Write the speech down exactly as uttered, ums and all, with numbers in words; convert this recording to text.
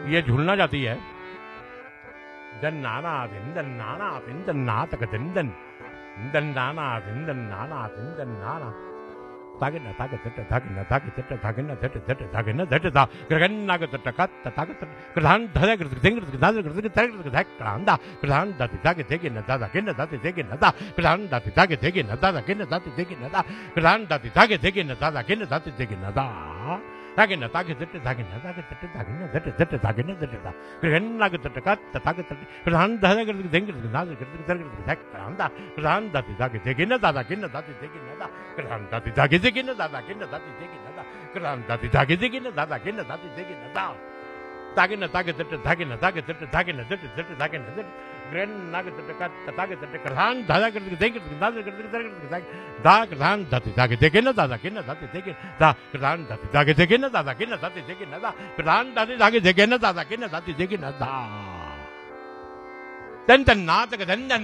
ये झूलना जाती है। दन नाना धिंदन नाना धिंदन नाटक धिंदन दन नाना धिंदन नाना धिंदन नाना तागे न तागे तट तागे न तागे तट तागे न तट तट तागे न तट ता ग्रगन नाग तट कत तागे तट ग्रहण धरे ग्रग देंग ग्रग दाद ग्रग तरे ग्रग धक कांदा ग्रहण दाति तागे तेगे न दादा के न दाति तेगे न दा ग्रहण दाति तागे तेगे न दादा के न दाति तेगे न दा ग्रहण दाति तागे तेगे न दादा के न दाति तेगे न दा तागे न तागे तट तागे न तागे तट तागे न तट तट तागे न तट ता ग्रहण नाग तट कत तागे तट ग्रहण धरे ग्रग देंग ग्रग दाद ग्रग तरे ग्रग धक कांदा ग्रहण दाति तागे तेगे न दादा के न दाति तेगे न दा ग्रहण दाति तागे तेगे न दादा के न दाति तेगे न दा ग्रहण दाति तागे तेगे न दादा के न दाति तेगे न दा तागे न तागे तट तागे न तागे तट तागे न तट तट तागे न तट ग्रहण नाग तट कत तागे तट ग्रहण दादा ग्रग देंग ग्रग दाद ग्रग तरे ग्रग धक दा ग्रहण दाति तागे तेगे न दादा के न दाति तेगे दा ग्रहण दाति तागे तेगे न दादा के न दाति तेगे न दा ग्रहण दाति तागे तेगे न दादा के न दाति तेगे न दा तन तन नाटक धन